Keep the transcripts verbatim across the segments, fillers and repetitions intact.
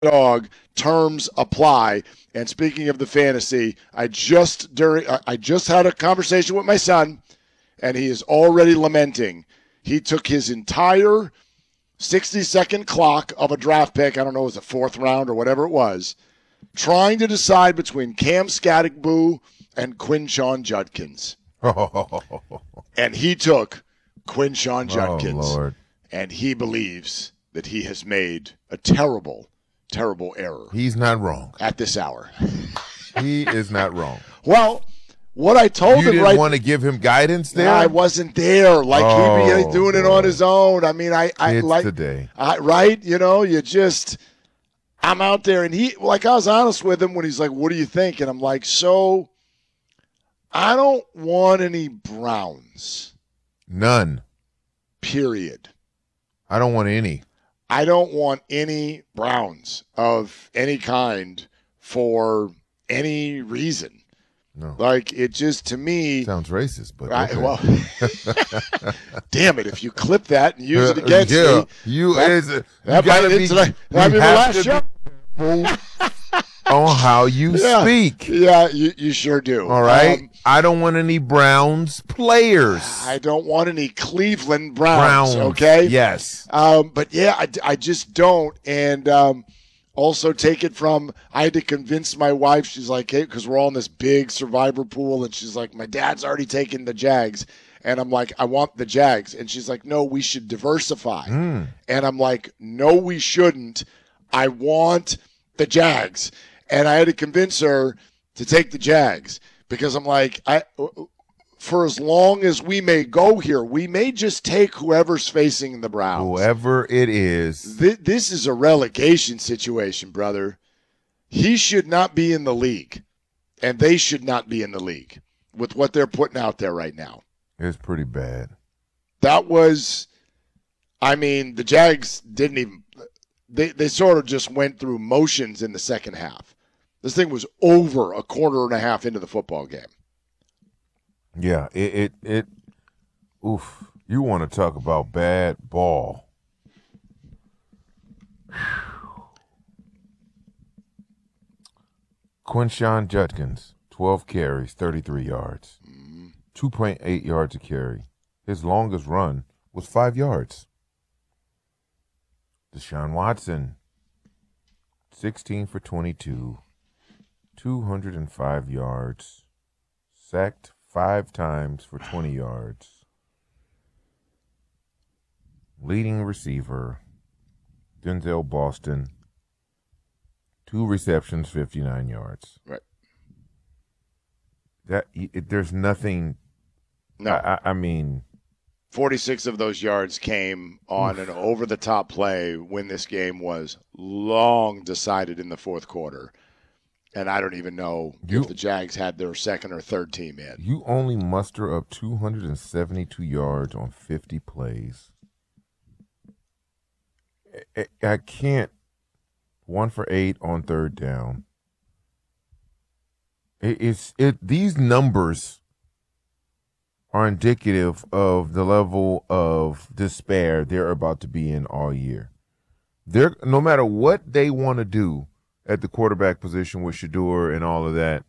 dog terms apply. And speaking of the fantasy, I just during I just had a conversation with my son, and he is already lamenting. He took his entire sixty-second clock of a draft pick, I don't know, it was the fourth round or whatever it was, trying to decide between Cam Skadegbu and Quinshon Judkins. And he took Quinshon Judkins. Oh, Lord. And he believes that he has made a terrible, terrible error. He's not wrong. At this hour. He is not wrong. Well, what I told you him didn't right, want to give him guidance there? I wasn't there. Like oh, he'd be doing it on his own. I mean, I, I it's like today. I, right? You know, you just I'm out there, and he like I was honest with him when he's like, "What do you think?" And I'm like, "So, I don't want any Browns. None. Period. I don't want any. I don't want any Browns of any kind for any reason." No. Like, it just, to me. Sounds racist, but. I, okay. Well, damn it. If you clip that and use it against yeah, me. You, that, is, you that gotta might, be, that might be the last show. On how you yeah. speak. Yeah, you, you sure do. All right. Um, I don't want any Browns players. I don't want any Cleveland Browns, Browns. Okay? Yes. Um, but, yeah, I, I just don't. And, um, also take it from, I had to convince my wife, she's like, hey, because we're all in this big survivor pool, and she's like, my dad's already taken the Jags. And I'm like, I want the Jags. And she's like, no, we should diversify. Mm. And I'm like, no, we shouldn't. I want the Jags. And I had to convince her to take the Jags because I'm like, I, for as long as we may go here, we may just take whoever's facing the Browns. Whoever it is. Th- this is a relegation situation, brother. He should not be in the league, and they should not be in the league with what they're putting out there right now. It's pretty bad. That was, I mean, the Jags didn't even, they, they sort of just went through motions in the second half. This thing was over a quarter and a half into the football game. Yeah, it, it, it oof. You want to talk about bad ball. Quinshon Judkins, twelve carries, thirty-three yards, mm-hmm. two point eight yards a carry. His longest run was five yards. Deshaun Watson, sixteen for twenty-two, two hundred five yards, sacked five times for twenty yards. Leading receiver, Denzel Boston, two receptions, fifty-nine yards. Right. That it, there's nothing. No. I, I mean, forty-six of those yards came on oof. An over-the-top play when this game was long decided in the fourth quarter. And I don't even know you, if the Jags had their second or third team in. You only muster up two hundred seventy-two yards on fifty plays. I, I can't. One for eight on third down. It, it's it. These numbers are indicative of the level of despair they're about to be in all year. They're no matter what they want to do at the quarterback position with Shedeur and all of that,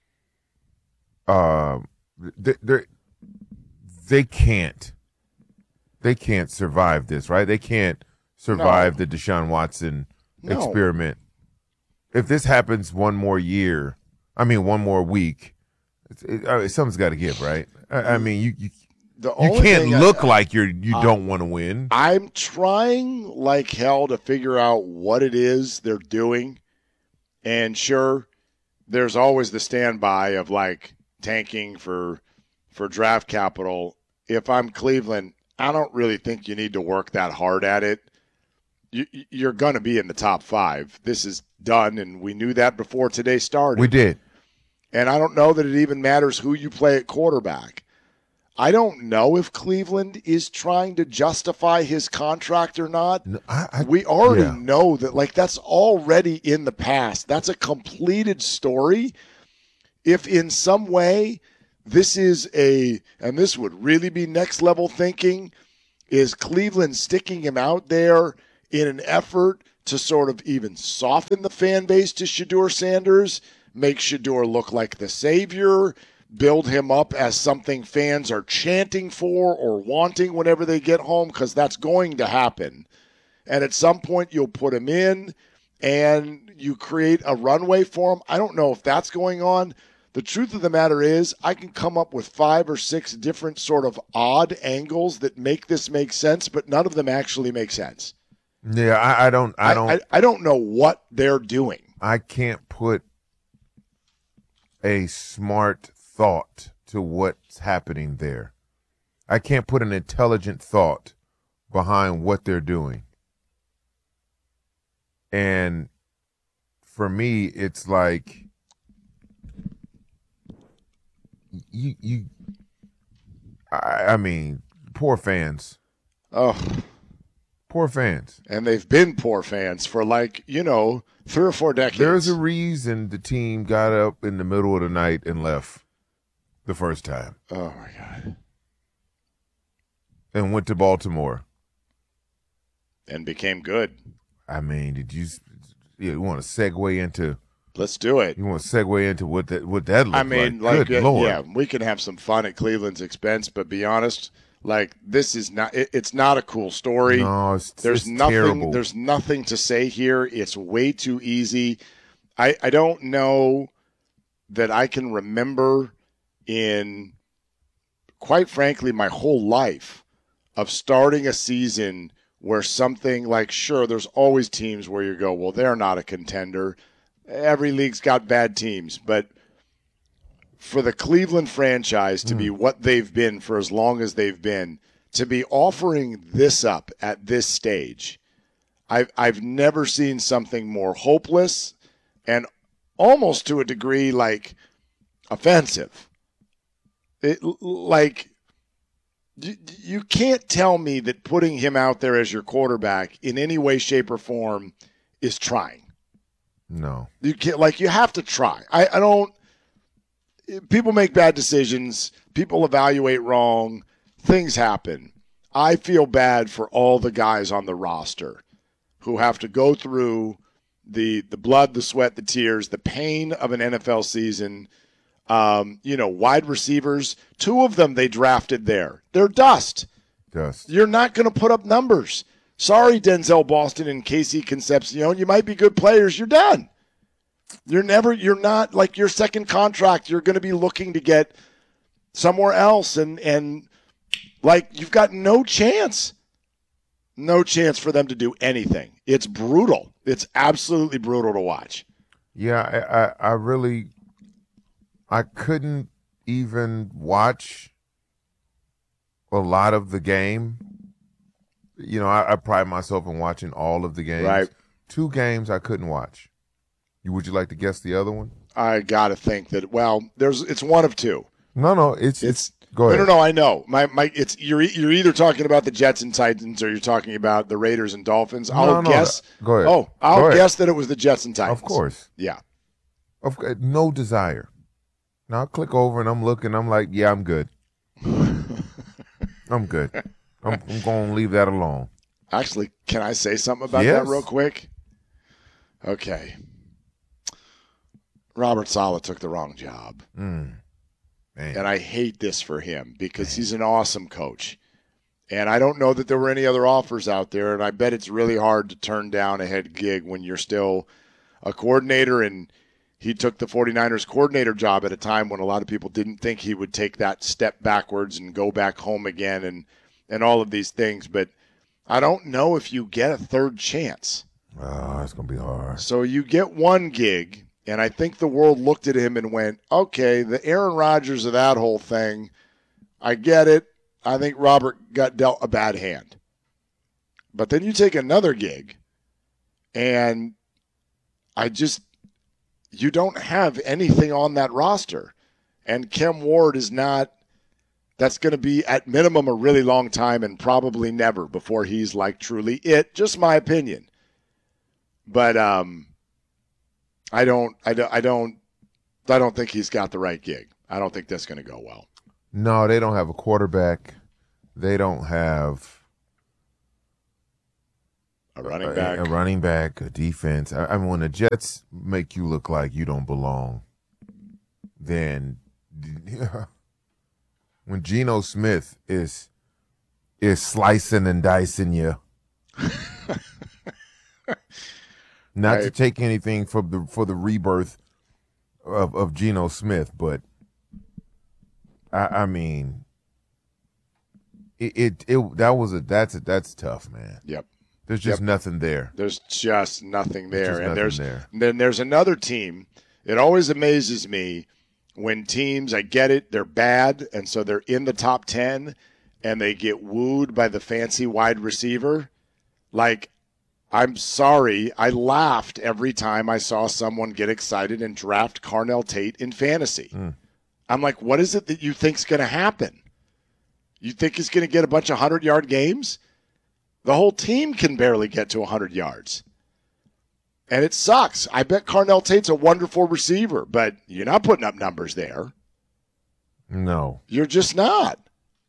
uh, they they they can't they can't survive this, right? They can't survive no. the Deshaun Watson no. experiment. If this happens one more year, I mean one more week, it's, it, uh, something's got to give, right? I, I mean you you, the you can't look I, like you're you uh, don't want to win. I'm trying like hell to figure out what it is they're doing. And sure, there's always the standby of like tanking for for draft capital. If I'm Cleveland, I don't really think you need to work that hard at it. You, you're going to be in the top five. This is done, and we knew that before today started. We did. And I don't know that it even matters who you play at quarterback. I don't know if Cleveland is trying to justify his contract or not. No, I, I, we already yeah. know that, like, that's already in the past. That's a completed story. If in some way this is a, and this would really be next level thinking, is Cleveland sticking him out there in an effort to sort of even soften the fan base to Shedeur Sanders, make Shedeur look like the savior, build him up as something fans are chanting for or wanting whenever they get home, because that's going to happen. And at some point you'll put him in and you create a runway for him. I don't know if that's going on. The truth of the matter is I can come up with five or six different sort of odd angles that make this make sense, but none of them actually make sense. Yeah, I, I don't I don't I, I, I don't know what they're doing. I can't put a smart thought to what's happening there. I can't put an intelligent thought behind what they're doing. And for me, it's like you you I, I mean, poor fans. Oh, poor fans. And they've been poor fans for like, you know, three or four decades. There's a reason the team got up in the middle of the night and left the first time. Oh, my God. And went to Baltimore. And became good. I mean, did you you want to segue into Let's do it. You want to segue into what that what that looks I mean, like? like, Good uh, Lord. yeah, we can have some fun at Cleveland's expense, but be honest, like this is not it, it's not a cool story. No, it's, there's it's nothing terrible. There's nothing to say here. It's way too easy. I I don't know that I can remember in quite frankly my whole life of starting a season where something like, sure, there's always teams where you go, well, they're not a contender. Every league's got bad teams, but for the Cleveland franchise to mm. be what they've been for as long as they've been, to be offering this up at this stage, I've, I've never seen something more hopeless and almost to a degree like offensive. It, like, you, you can't tell me that putting him out there as your quarterback in any way, shape, or form is trying. No. You can't, like, you have to try. I, I don't – people make bad decisions. People evaluate wrong. Things happen. I feel bad for all the guys on the roster who have to go through the the blood, the sweat, the tears, the pain of an N F L season. Um, you know, wide receivers, two of them they drafted there. They're dust. Dust. You're not going to put up numbers. Sorry, Denzel Boston and Casey Concepcion. You might be good players. You're done. You're never, you're not like your second contract. You're going to be looking to get somewhere else. And, and like, you've got no chance, no chance for them to do anything. It's brutal. It's absolutely brutal to watch. Yeah. I, I, I really, I couldn't even watch a lot of the game. You know, I, I pride myself in watching all of the games. Right. Two games I couldn't watch. You Would you like to guess the other one? I gotta think that. Well, there's it's one of two. No, no, it's it's. it's go ahead. No, no, no. I know. My, my. It's you're you're either talking about the Jets and Titans or you're talking about the Raiders and Dolphins. I'll no, no, guess. No. Go ahead. Oh, I'll go guess ahead. that it was the Jets and Titans. Of course. Yeah. Of no desire. Now I click over and I'm looking. I'm like, yeah, I'm good. I'm good. I'm, I'm going to leave that alone. Actually, can I say something about yes. that real quick? Okay. Robert Saleh took the wrong job. Mm, and I hate this for him because man. He's an awesome coach. And I don't know that there were any other offers out there, and I bet it's really hard to turn down a head gig when you're still a coordinator, and he took the 49ers coordinator job at a time when a lot of people didn't think he would take that step backwards and go back home again and, and all of these things. But I don't know if you get a third chance. Oh, it's going to be hard. So you get one gig, and I think the world looked at him and went, okay, the Aaron Rodgers of that whole thing, I get it. I think Robert got dealt a bad hand. But then you take another gig, and I just, you don't have anything on that roster. And Cam Ward is not, that's going to be at minimum a really long time and probably never before he's like truly it. Just my opinion. But um, I don't, I don't, I don't, I don't think he's got the right gig. I don't think that's going to go well. No, they don't have a quarterback. They don't have a running back, a, a running back, a defense. I, I mean, when the Jets make you look like you don't belong, then when Geno Smith is is slicing and dicing you, not right. to take anything from the for the rebirth of of Geno Smith, but I, I mean, it, it it that was a that's a, that's tough, man. Yep. There's just yep. nothing there. There's just nothing there. Just and nothing there's there. then there's another team. It always amazes me when teams, I get it, they're bad, and so they're in the top ten, and they get wooed by the fancy wide receiver. Like, I'm sorry, I laughed every time I saw someone get excited and draft Carnell Tate in fantasy. Mm. I'm like, what is it that you think's going to happen? You think he's going to get a bunch of hundred-yard games? The whole team can barely get to one hundred yards. And it sucks. I bet Carnell Tate's a wonderful receiver, but you're not putting up numbers there. No. You're just not.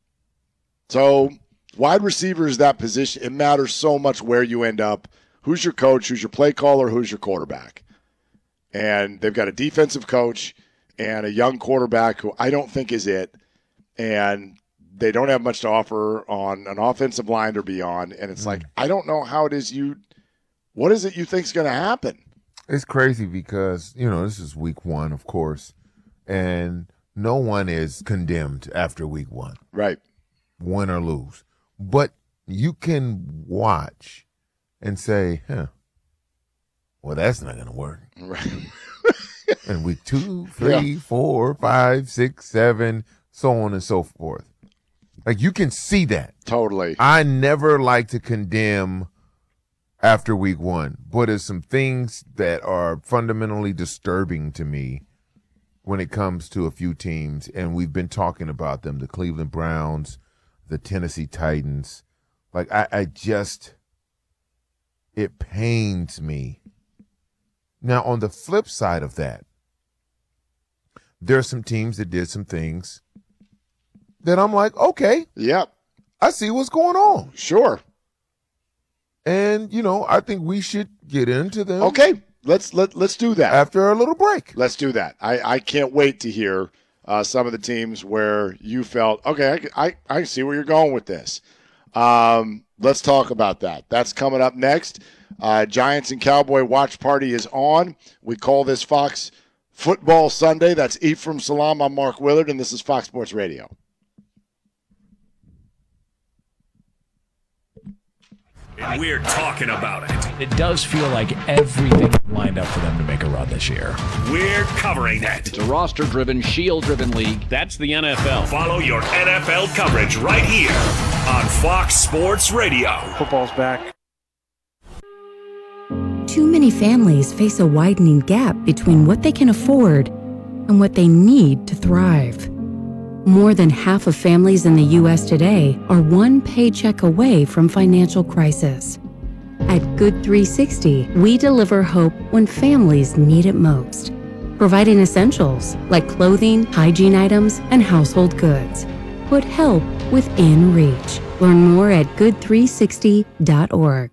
So wide receiver is that position. It matters so much where you end up. Who's your coach? Who's your play caller? Who's your quarterback? And they've got a defensive coach and a young quarterback who I don't think is it. And they don't have much to offer on an offensive line or beyond. And it's mm. like, I don't know how it is you – what is it you think is going to happen? It's crazy because, you know, this is week one, of course, and no one is condemned after week one. Right. Win or lose. But you can watch and say, huh, well, that's not going to work. Right. And week two, three, yeah. four, five, six, seven, so on and so forth. Like, you can see that. Totally. I never like to condemn after week one, but there's some things that are fundamentally disturbing to me when it comes to a few teams, and we've been talking about them, the Cleveland Browns, the Tennessee Titans. Like, I, I just, it pains me. Now, on the flip side of that, there are some teams that did some things that I'm like, okay. Yep. I see what's going on. Sure. And, you know, I think we should get into them. Okay. Let's let, let's do that. After a little break. Let's do that. I, I can't wait to hear uh, some of the teams where you felt, okay, I, I, I see where you're going with this. Um, let's talk about that. That's coming up next. Uh, Giants and Cowboy Watch Party is on. We call this Fox Football Sunday. That's Ephraim Salam. I'm Mark Willard, and this is Fox Sports Radio. And we're talking about it. It does feel like everything lined up for them to make a run this year. We're covering it. It's a roster-driven, shield-driven league. That's the N F L. Follow your N F L coverage right here on Fox Sports Radio. Football's back. Too many families face a widening gap between what they can afford and what they need to thrive. More than half of families in the U S today are one paycheck away from financial crisis. At Good three sixty, we deliver hope when families need it most, providing essentials like clothing, hygiene items, and household goods. Put help within reach. Learn more at good three sixty dot org.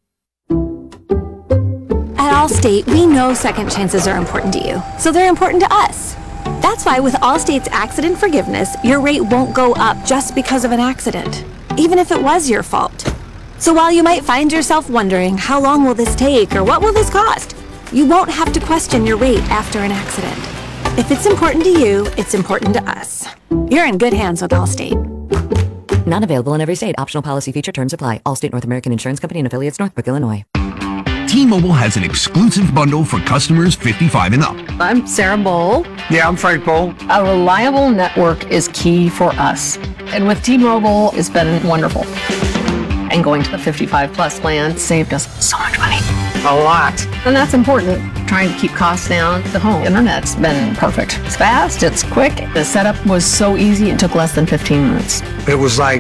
At Allstate, we know second chances are important to you, so they're important to us. That's why with Allstate's accident forgiveness, your rate won't go up just because of an accident, even if it was your fault. So while you might find yourself wondering, how long will this take or what will this cost? You won't have to question your rate after an accident. If it's important to you, it's important to us. You're in good hands with Allstate. Not available in every state. Optional policy feature terms apply. Allstate North American Insurance Company and affiliates, Northbrook, Illinois. T-Mobile has an exclusive bundle for customers fifty-five and up. I'm Sarah Bowl. Yeah, I'm Frank Bowl. A reliable network is key for us. And with T-Mobile, it's been wonderful. And going to the fifty-five plus plan saved us so much money. A lot. And that's important. Trying to keep costs down. The home internet's been perfect. It's fast, it's quick. The setup was so easy, it took less than fifteen minutes. It was like,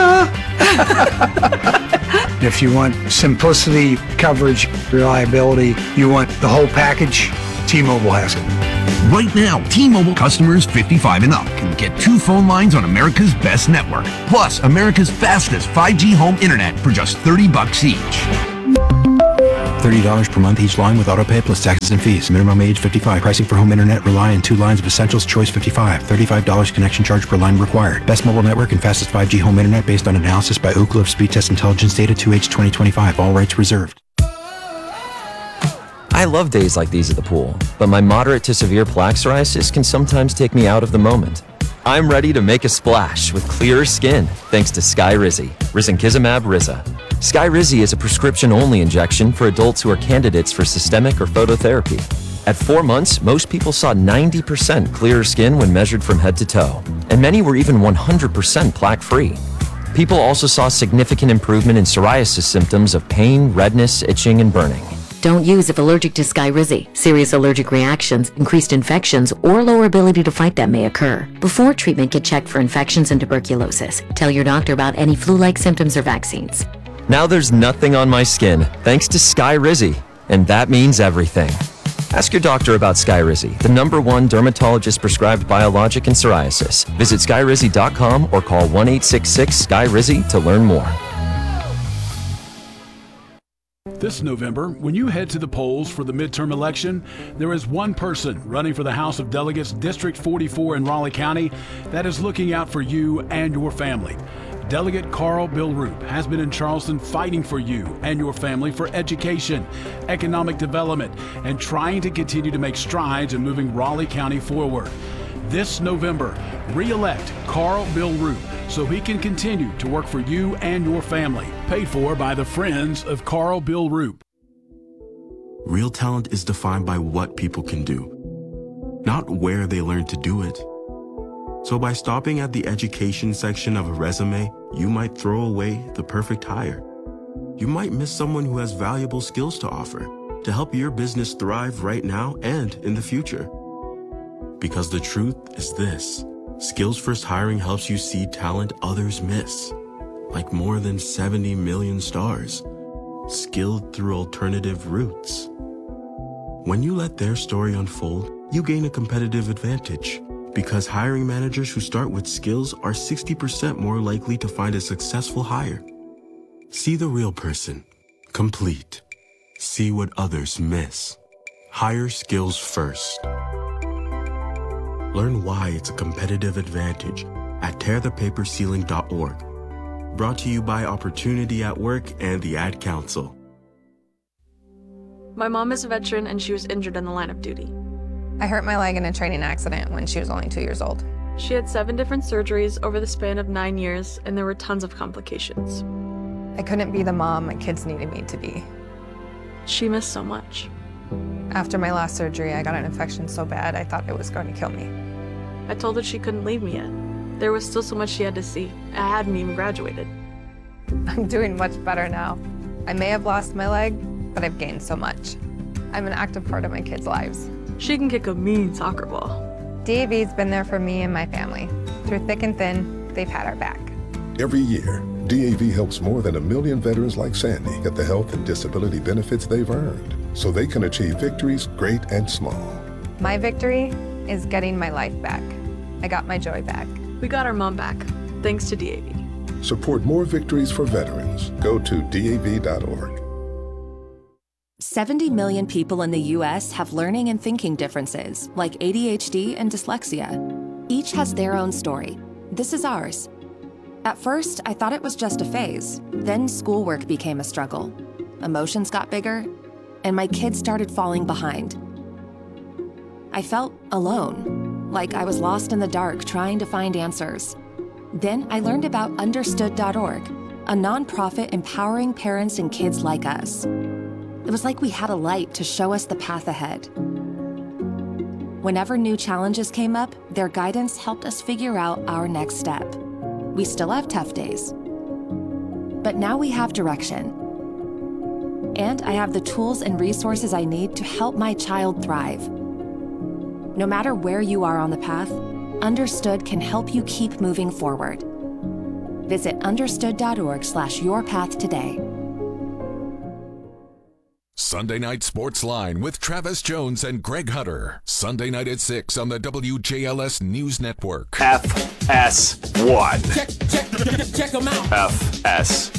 if you want simplicity, coverage, reliability, you want the whole package, T-Mobile has it. Right now, T-Mobile customers fifty-five and up can get two phone lines on America's best network, plus America's fastest five G home internet for just thirty bucks each. thirty dollars per month each line with autopay plus taxes and fees. Minimum age fifty-five. Pricing for home internet rely on two lines of Essentials. Choice fifty-five. thirty-five dollars connection charge per line required. Best mobile network and fastest five G home internet based on analysis by Ookla of Speed Test Intelligence Data two H twenty twenty-five. All rights reserved. I love days like these at the pool, but my moderate to severe plaque psoriasis can sometimes take me out of the moment. I'm ready to make a splash with clearer skin thanks to Skyrizi, risankizumab Riza. Skyrizi is a prescription-only injection for adults who are candidates for systemic or phototherapy. At four months, most people saw ninety percent clearer skin when measured from head to toe, and many were even one hundred percent plaque-free. People also saw significant improvement in psoriasis symptoms of pain, redness, itching, and burning. Don't use if allergic to Skyrizi. Serious allergic reactions, increased infections, or lower ability to fight them may occur. Before treatment, get checked for infections and tuberculosis. Tell your doctor about any flu-like symptoms or vaccines. Now there's nothing on my skin thanks to Skyrizi, and that means everything. Ask your doctor about Skyrizi, the number one dermatologist-prescribed biologic in psoriasis. Visit skyrizi dot com or call one eight six six Sky Rizi to learn more. This November, when you head to the polls for the midterm election, there is one person running for the House of Delegates, District forty-four in Raleigh County, that is looking out for you and your family. Delegate Carl Bilroop has been in Charleston fighting for you and your family for education, economic development, and trying to continue to make strides in moving Raleigh County forward. This November, re-elect Carl Bilroop so he can continue to work for you and your family. Paid for by the Friends of Carl Bilroop. Real talent is defined by what people can do, not where they learn to do it. So by stopping at the education section of a resume, you might throw away the perfect hire. You might miss someone who has valuable skills to offer to help your business thrive right now and in the future. Because the truth is this, Skills First Hiring helps you see talent others miss, like more than seventy million stars, skilled through alternative routes. When you let their story unfold, you gain a competitive advantage, because hiring managers who start with skills are sixty percent more likely to find a successful hire. See the real person, complete. See what others miss. Hire skills first. Learn why it's a competitive advantage at tear the paper ceiling dot org. Brought to you by Opportunity at Work and the Ad Council. My mom is a veteran and she was injured in the line of duty. I hurt my leg in a training accident when she was only two years old. She had seven different surgeries over the span of nine years, and there were tons of complications. I couldn't be the mom my kids needed me to be. She missed so much. After my last surgery, I got an infection so bad I thought it was going to kill me. I told her she couldn't leave me yet. There was still so much she had to see. I hadn't even graduated. I'm doing much better now. I may have lost my leg, but I've gained so much. I'm an active part of my kids' lives. She can kick a mean soccer ball. D A V's been there for me and my family. Through thick and thin, they've had our back. Every year, D A V helps more than a million veterans like Sandy get the health and disability benefits they've earned, so they can achieve victories great and small. My victory is getting my life back. I got my joy back. We got our mom back, thanks to D A V. Support more victories for veterans. Go to D A V dot org. seventy million people in the U S have learning and thinking differences, like A D H D and dyslexia. Each has their own story. This is ours. At first, I thought it was just a phase. Then schoolwork became a struggle. Emotions got bigger, and my kids started falling behind. I felt alone, like I was lost in the dark trying to find answers. Then I learned about understood dot org, a nonprofit empowering parents and kids like us. It was like we had a light to show us the path ahead. Whenever new challenges came up, their guidance helped us figure out our next step. We still have tough days, but now we have direction. And I have the tools and resources I need to help my child thrive. No matter where you are on the path, Understood can help you keep moving forward. Visit understood dot org slash your path today. Sunday Night Sports Line with Travis Jones and Greg Hutter. Sunday night at six on the W J L S News Network. F S one. Check, check, check them out. F S